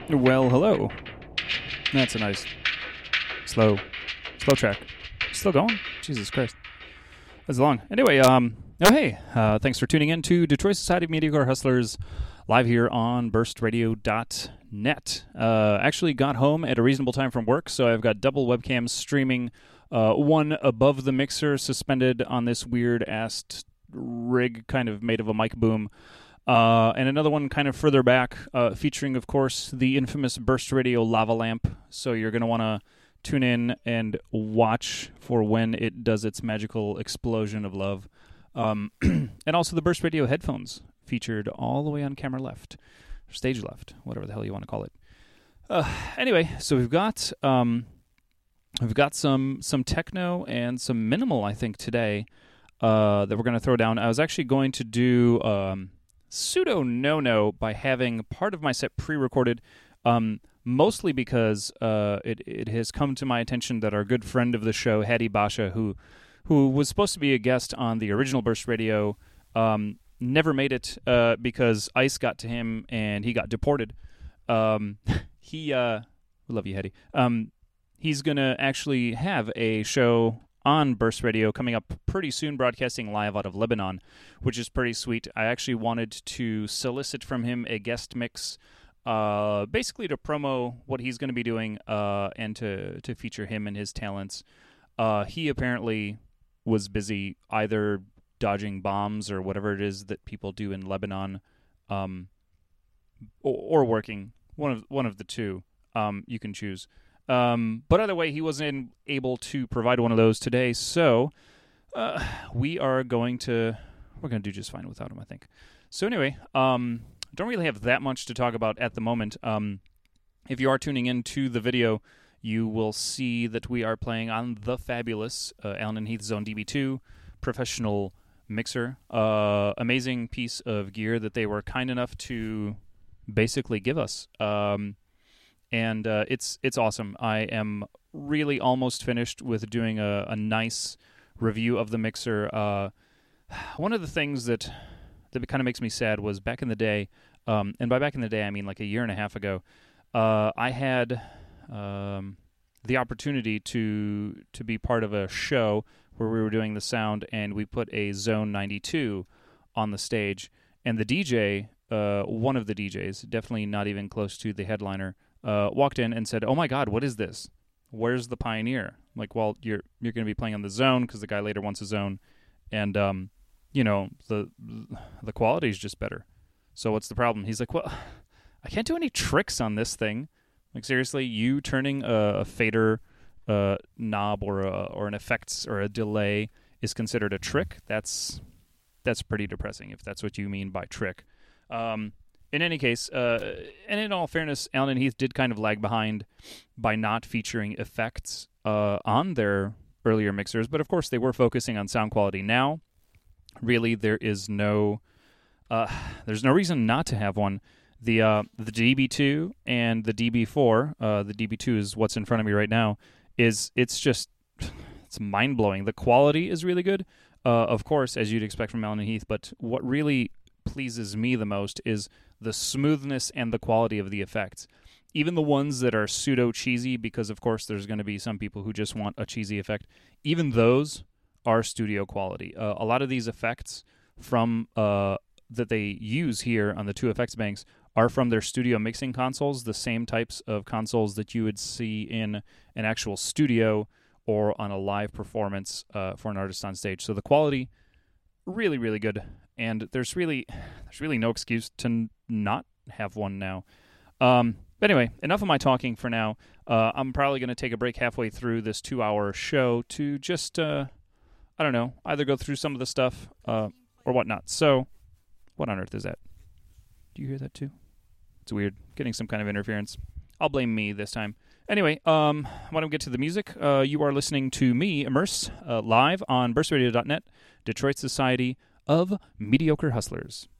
Well, hello. That's a nice slow track. Still going? Jesus Christ. That's long. Anyway, hey, thanks for tuning in to Detroit Society of Mediocre Hustlers live here on burstradio.net. Actually got home at a reasonable time from work, so I've got double webcams streaming, one above the mixer suspended on this weird-ass rig kind of made of a mic boom, and another one kind of further back, featuring, of course, the infamous Burst Radio lava lamp. So you're going to want to tune in and watch for when it does its magical explosion of love. And also the Burst Radio headphones, featured all the way on camera left, or stage left, whatever the hell you want to call it. Anyway, so we've got some techno and some minimal, I think, today that we're going to throw down. I was actually going to do pseudo no-no by having part of my set pre-recorded, mostly because it has come to my attention that our good friend of the show, Hadi Basha, who was supposed to be a guest on the original Burst Radio, never made it because ICE got to him and he got deported. We love you, Hadi. He's going to actually have a show on Burst Radio coming up pretty soon, broadcasting live out of Lebanon, which is pretty sweet. I actually wanted to solicit from him a guest mix, basically to promo what he's going to be doing, and to feature him and his talents. He apparently was busy either dodging bombs or whatever it is that people do in Lebanon, or working. One of the two. You can choose. But either way, he wasn't able to provide one of those today, so we're going to do just fine without him, I think. So anyway, don't really have that much to talk about at the moment. If you are tuning into the video, you will see that we are playing on the fabulous Allen and Heath Zone DB2 professional mixer. Amazing piece of gear that they were kind enough to basically give us. And it's awesome. I am really almost finished with doing a nice review of the mixer. One of the things that kind of makes me sad was back in the day, and by back in the day I mean like a year and a half ago, I had the opportunity to be part of a show where we were doing the sound, and we put a Zone 92 on the stage, and the DJ, one of the DJs, definitely not even close to the headliner, walked in and said, "Oh my God, what is this? Where's the Pioneer?" I'm like, well, you're going to be playing on the Zone because the guy later wants a Zone, and the quality's just better. So what's the problem? He's like, well, I can't do any tricks on this thing. Like, seriously, you turning a fader knob or an effects or a delay is considered a trick? That's pretty depressing if that's what you mean by trick. In any case, and in all fairness, Allen and Heath did kind of lag behind by not featuring effects on their earlier mixers, but of course they were focusing on sound quality. Now, really, there's no reason not to have one. The DB2 and the DB4, the DB2 is what's in front of me right now, it's mind-blowing. The quality is really good, of course, as you'd expect from Allen and Heath, but what really pleases me the most is the smoothness and the quality of the effects. Even the ones that are pseudo-cheesy, because of course there's going to be some people who just want a cheesy effect, even those are studio quality. A lot of these effects from that they use here on the two effects banks are from their studio mixing consoles, the same types of consoles that you would see in an actual studio or on a live performance for an artist on stage. So the quality, really, really good. And there's really no excuse to not have one now. But anyway, enough of my talking for now. I'm probably going to take a break halfway through this 2-hour show to just, I don't know, either go through some of the stuff or whatnot. So, what on earth is that? Do you hear that too? It's weird. Getting some kind of interference. I'll blame me this time. Anyway, why don't we get to the music? You are listening to me, Immerse, live on burstradio.net, Detroit Society of Mediocre Hustlers.